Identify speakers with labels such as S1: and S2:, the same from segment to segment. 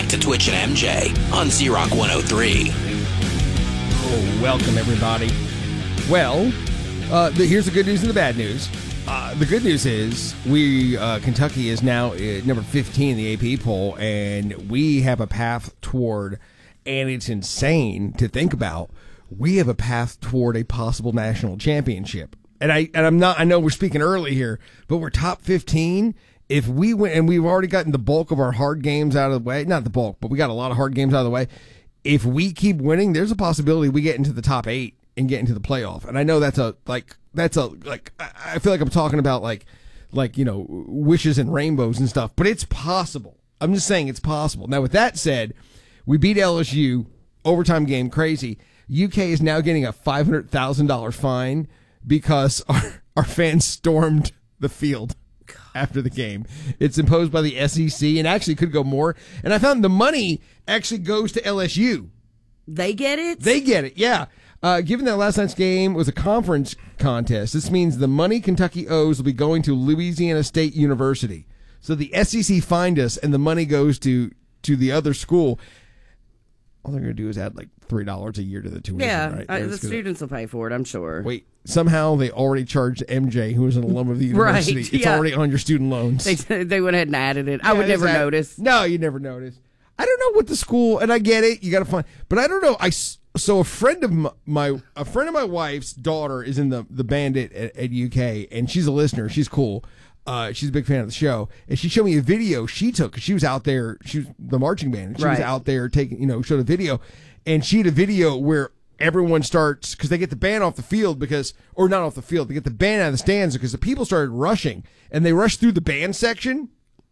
S1: back to Twitch and MJ on Z-Rock 103.
S2: Oh, welcome, everybody. Well, here's the good news and the bad news. The good news is Kentucky is now number 15 in the AP poll, and we have a path toward, and it's insane to think about, we have a path toward a possible national championship. And I know we're speaking early here, but we're top 15. If we win, and we've already gotten the bulk of our hard games out of the way, not the bulk, but we got a lot of hard games out of the way. If we keep winning, there's a possibility we get into the top 8 and get into the playoff. And I know I feel like I'm talking about like wishes and rainbows and stuff, but it's possible. I'm just saying it's possible. Now, with that said, we beat LSU, overtime game, crazy. UK is now getting a $500,000 fine because our fans stormed the field after the game. It's imposed by the SEC and actually could go more. And I found the money actually goes to LSU.
S3: They get it?
S2: They get it, yeah. Given that last night's game was a conference contest, this means the money Kentucky owes will be going to Louisiana State University. So the SEC fined us, and the money goes to the other school. All they're going to do is add like $3 a year to the tuition.
S3: Yeah,
S2: right?
S3: The students will pay for it, I'm sure.
S2: Wait, somehow they already charged MJ, who is an alum of the university.
S3: Right,
S2: it's already on your student loans.
S3: They went ahead and added it. I would never notice.
S2: No, you never notice. I don't know what the school, and I get it. You got to find, but I don't know. So a friend of my wife's daughter is in the band at UK, and she's a listener. She's cool. She's a big fan of the show, and she showed me a video she took because she was out there. She was the marching band. And she was out there taking, showed a video, and she had a video where everyone starts because they get the band off the field or not off the field. They get the band out of the stands because the people started rushing, and they rushed through the band section.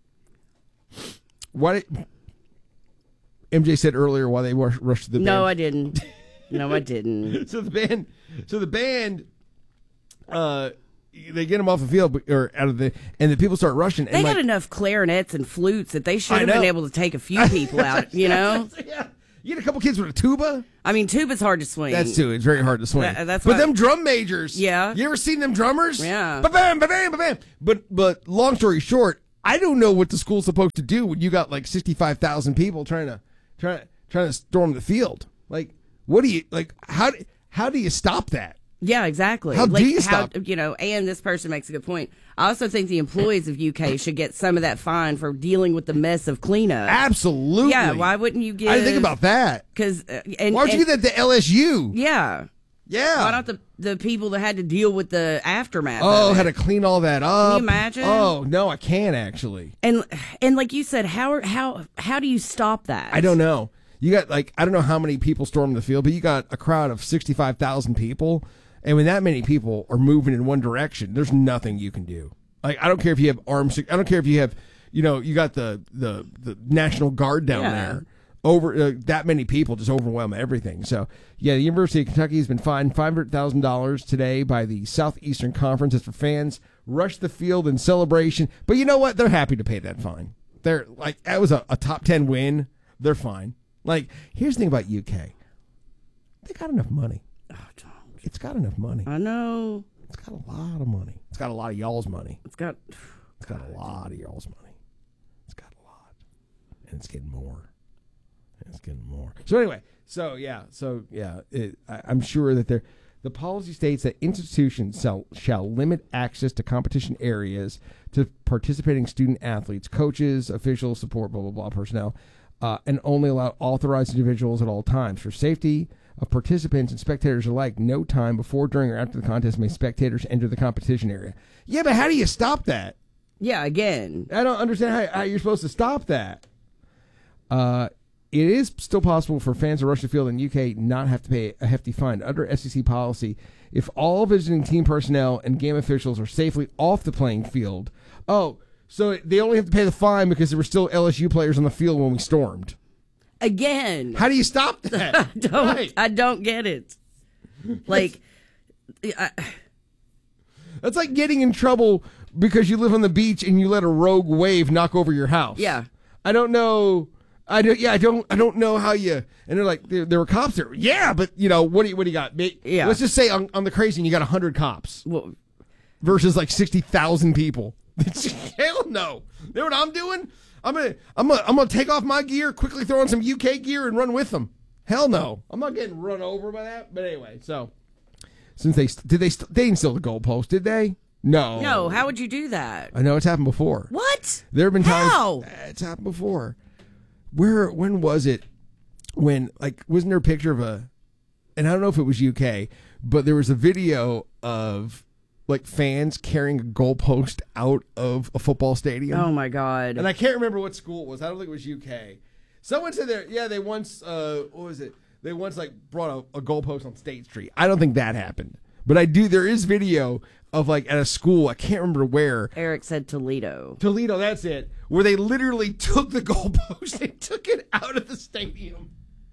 S2: MJ said earlier why they rushed to the band.
S3: No, I didn't. No, I didn't.
S2: So the band, they get them off the field or out of and the people start rushing.
S3: They got enough clarinets and flutes that they should have been able to take a few people out. Yeah,
S2: you get a couple kids with a tuba.
S3: I mean, tuba's hard to swing.
S2: That's too. It's very hard to swing. But them drum majors.
S3: Yeah.
S2: You ever seen them drummers?
S3: Yeah.
S2: Ba-bam, ba-bam, ba-bam. But long story short, I don't know what the school's supposed to do when you got like 65,000 people trying to storm the field. Like, what do you like? How do you stop that?
S3: Yeah, exactly.
S2: How do you stop?
S3: And this person makes a good point. I also think the employees of UK should get some of that fine for dealing with the mess of cleanup.
S2: Absolutely.
S3: Yeah. Why wouldn't you get?
S2: I didn't think about that. Why would you get that to LSU?
S3: Yeah.
S2: Yeah.
S3: Why not the people that had to deal with the aftermath?
S2: Oh, had to clean all that up.
S3: Can you imagine?
S2: Oh no, I can't actually.
S3: And like you said, how do you stop that?
S2: I don't know. You got I don't know how many people stormed the field, but you got a crowd of 65,000 people, and when that many people are moving in one direction, there's nothing you can do. Like, I don't care if you have arms. I don't care if you have, you got the National Guard down there. Over that many people just overwhelm everything. So, yeah, the University of Kentucky has been fined $500,000 today by the Southeastern Conference. It's for fans rush the field in celebration. But you know what? They're happy to pay that fine. They're like, that was a top 10 win. They're fine. Like, here's the thing about UK. They got enough money.
S3: Oh, don't.
S2: It's got enough money.
S3: I know.
S2: It's got a lot of money. It's got a lot of y'all's money.
S3: It's got
S2: a lot of y'all's money. It's got a lot. And it's getting more. It's getting more. So anyway, I'm sure that the policy states that institutions shall limit access to competition areas to participating student athletes, coaches, officials, support, blah, blah, blah, personnel, and only allow authorized individuals at all times. For safety of participants and spectators alike, no time before, during, or after the contest may spectators enter the competition area. Yeah, but how do you stop that?
S3: Yeah, again.
S2: I don't understand how you're supposed to stop that. It is still possible for fans to rush the field in UK not have to pay a hefty fine. Under SEC policy, if all visiting team personnel and game officials are safely off the playing field, so they only have to pay the fine because there were still LSU players on the field when we stormed.
S3: Again.
S2: How do you stop that?
S3: I don't get it. Like,
S2: that's like getting in trouble because you live on the beach and you let a rogue wave knock over your house.
S3: Yeah.
S2: I don't know. I don't know how you. And they're like, there were cops there. Yeah, but what do you got?
S3: Yeah.
S2: Let's just say on the crazy, you got 100 cops versus like 60,000 people. Hell no. You know what I'm doing? I'm gonna take off my gear, quickly throw on some UK gear, and run with them. Hell no, I'm not getting run over by that. But anyway, so since they didn't steal the goalpost, did they? No.
S3: No, how would you do that?
S2: I know it's happened before.
S3: What?
S2: There have been times.
S3: How?
S2: It's happened before. When was it? When, like, wasn't there a picture of and I don't know if it was UK, but there was a video of, like, fans carrying a goalpost out of a football stadium.
S3: Oh my God.
S2: And I can't remember what school it was. I don't think it was UK. Someone said they once, what was it? They once, like, brought a goalpost on State Street. I don't think that happened. But there is video of, like, at a school, I can't remember where.
S3: Eric said Toledo.
S2: Toledo, that's it. Where they literally took the goalpost and took it out of the stadium.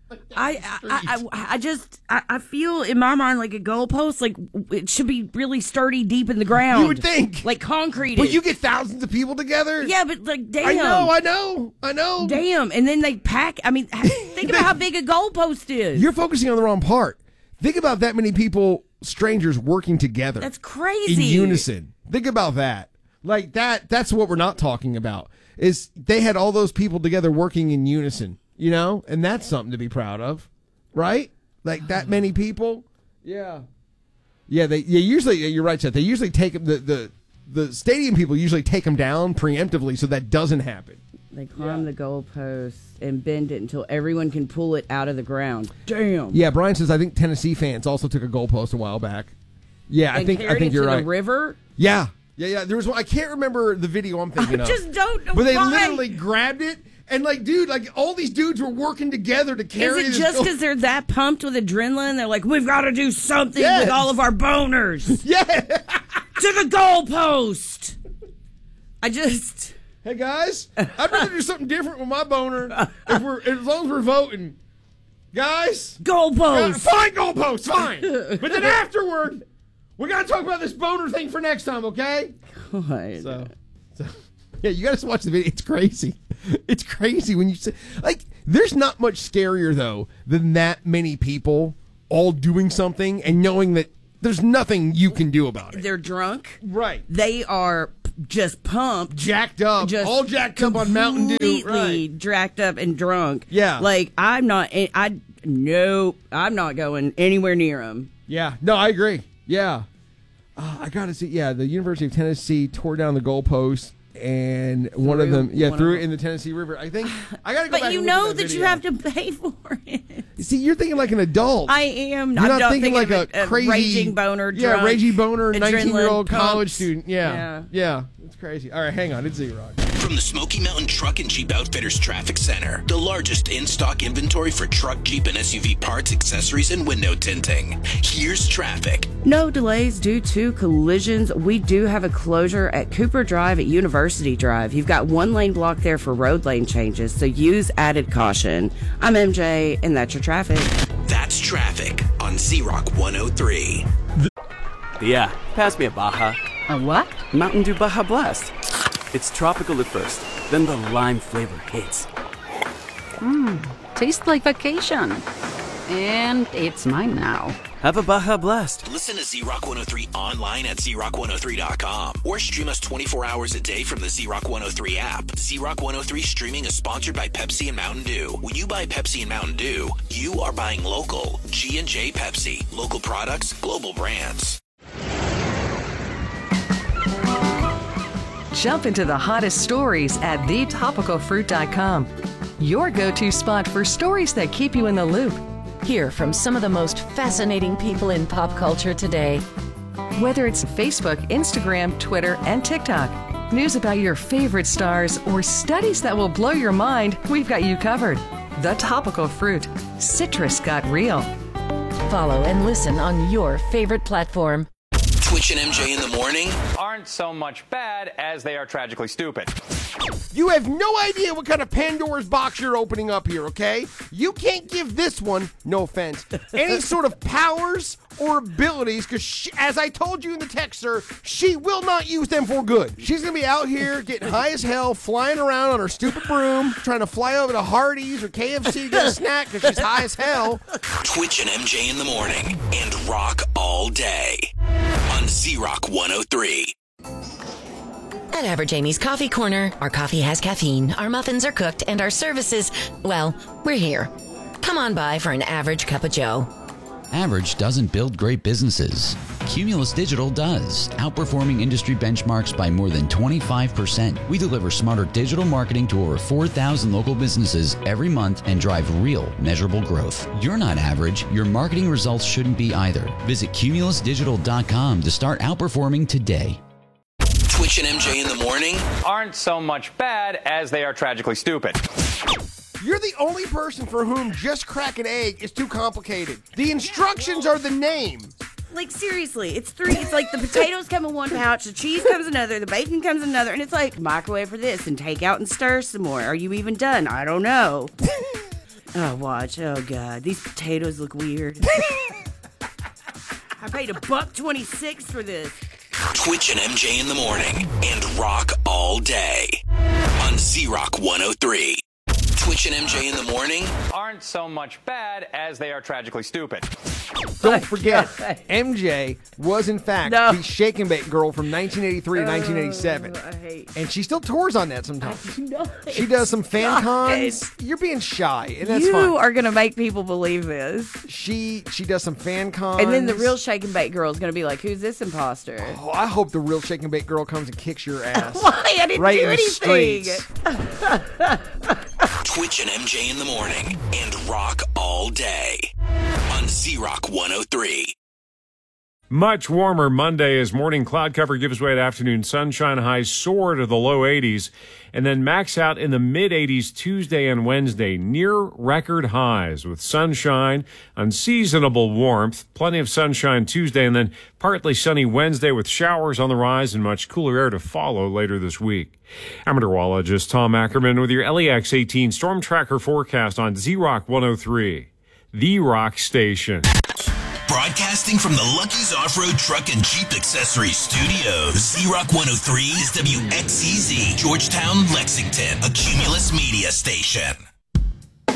S3: I feel in my mind like a goalpost, like it should be really sturdy, deep in the ground.
S2: You would think,
S3: like concrete.
S2: But you get thousands of people together.
S3: Yeah, but like, damn.
S2: I know.
S3: Damn, and then they pack. I mean, think about how big a goalpost is.
S2: You're focusing on the wrong part. Think about that many people, strangers working together.
S3: That's crazy.
S2: In unison. Think about that. Like that. That's what we're not talking about. Is they had all those people together working in unison. You know, and that's something to be proud of, right? Like that many people. Yeah. Usually, you're right, Seth. They usually take them. The stadium people usually take them down preemptively, so that doesn't happen.
S3: They climb the goalpost and bend it until everyone can pull it out of the ground. Damn.
S2: Yeah, Brian says I think Tennessee fans also took a goalpost a while back. Yeah, I think you're right.
S3: The river.
S2: Yeah. There was one. I can't remember the video I'm thinking of.
S3: I just don't know.
S2: But they literally grabbed it. And, like, dude, like, all these dudes were working together to carry
S3: this. Is it just because they're that pumped with adrenaline? They're like, we've got to do something with all of our boners.
S2: Yeah.
S3: To the goalpost.
S2: Hey, guys, I'd rather do something different with my boner as long as we're voting. Guys.
S3: Goalpost.
S2: Fine, goalpost, fine. But then afterward, we got to talk about this boner thing for next time, okay?
S3: God.
S2: So yeah, you got to watch the video. It's crazy. It's crazy when you say, like, there's not much scarier, though, than that many people all doing something and knowing that there's nothing you can do about it.
S3: They're drunk.
S2: Right.
S3: They are just pumped.
S2: Jacked up. All jacked up on Mountain Dew.
S3: Completely jacked up and drunk.
S2: Yeah.
S3: Like, I'm not going anywhere near them.
S2: Yeah. No, I agree. Yeah. I got to see. Yeah, the University of Tennessee tore down the goalpost. And one of them, threw it in the Tennessee River. I think I gotta go back.
S3: But you know that you have to pay for it.
S2: See, you're thinking like an adult.
S3: I am.
S2: You're not thinking like a crazy
S3: raging boner. Drunk,
S2: raging boner, 19-year-old
S3: pumps.
S2: college student. Yeah, it's crazy. All right, hang on, it's Z-Rock.
S1: From the Smoky Mountain Truck and Jeep Outfitters Traffic Center, the largest in-stock inventory for truck, Jeep, and SUV parts, accessories, and window tinting. Here's traffic.
S3: No delays due to collisions. We do have a closure at Cooper Drive at University Drive. You've got one lane block there for road lane changes, so use added caution. I'm MJ, and that's your traffic.
S1: That's traffic on Z-Rock 103.
S4: Yeah, pass me a Baja.
S5: A what?
S4: Mountain Dew Baja Blast. It's tropical at first, then the lime flavor hits.
S5: Tastes like vacation. And it's mine now.
S4: Have a Baja Blast.
S1: Listen to Z-Rock 103 online at ZRock103.com or stream us 24 hours a day from the Z-Rock 103 app. Z-Rock 103 streaming is sponsored by Pepsi and Mountain Dew. When you buy Pepsi and Mountain Dew, you are buying local. G&J Pepsi. Local products, global brands.
S6: Jump into the hottest stories at thetopicalfruit.com. Your go-to spot for stories that keep you in the loop.
S7: Hear from some of the most fascinating people in pop culture today.
S6: Whether it's Facebook, Instagram, Twitter, and TikTok, news about your favorite stars, or studies that will blow your mind, we've got you covered. The Topical Fruit. Citrus got real.
S7: Follow and listen on your favorite platform.
S1: Twitch and MJ in the morning
S8: aren't so much bad as they are tragically stupid.
S2: You have no idea what kind of Pandora's box you're opening up here, okay? You can't give this one, no offense, any sort of powers or abilities, because as I told you in the texter, she will not use them for good. She's going to be out here getting high as hell, flying around on her stupid broom, trying to fly over to Hardee's or KFC to get a snack because she's high as hell.
S1: Twitch and MJ in the morning and rock all day on Z-Rock 103.
S7: At Average Amy's Coffee Corner, our coffee has caffeine, our muffins are cooked, and our services, well, we're here. Come on by for an average cup of joe.
S9: Average doesn't build great businesses. Cumulus Digital does, outperforming industry benchmarks by more than 25%. We deliver smarter digital marketing to over 4,000 local businesses every month and drive real, measurable growth. You're not average. Your marketing results shouldn't be either. Visit cumulusdigital.com to start outperforming today.
S1: Twitch and MJ in the morning
S8: aren't so much bad as they are tragically stupid.
S2: You're the only person for whom just crack an egg is too complicated. The instructions are the name.
S3: Like, seriously, it's like the potatoes come in one pouch, the cheese comes another, the bacon comes another, and it's like microwave for this and take out and stir some more. Are you even done? I don't know. Oh, watch. Oh, God. These potatoes look weird. I paid $1.26 for this.
S1: Twitch and MJ in the morning and rock all day on Z-Rock 103. Twitch and MJ in the morning
S8: aren't so much bad as they are tragically stupid.
S2: Don't forget, MJ was in fact the Shake and Bake girl from 1983 to 1987. And she still tours on that sometimes. She does some fan cons. You're being shy, and that's fine.
S3: You are going to make people believe this.
S2: She does some fan cons.
S3: And then the real Shake and Bake girl is going to be like, who's this imposter?
S2: Oh, I hope the real Shake and Bake girl comes and kicks your ass.
S3: Why? I didn't do anything.
S1: Twitch and MJ in the morning and rock all day on Z-Rock 103.
S10: Much warmer Monday as morning cloud cover gives way to afternoon sunshine. Highs soar to the low 80s and then max out in the mid 80s Tuesday and Wednesday, near record highs with sunshine, unseasonable warmth, plenty of sunshine Tuesday, and then partly sunny Wednesday with showers on the rise and much cooler air to follow later this week. I'm meteorologist Tom Ackerman with your LEX 18 Storm Tracker forecast on Z-Rock 103, the rock station.
S1: Broadcasting from the Lucky's Off-Road Truck and Jeep Accessories Studios. Z-Rock 103 is WXCZ, Georgetown, Lexington, a Cumulus media station.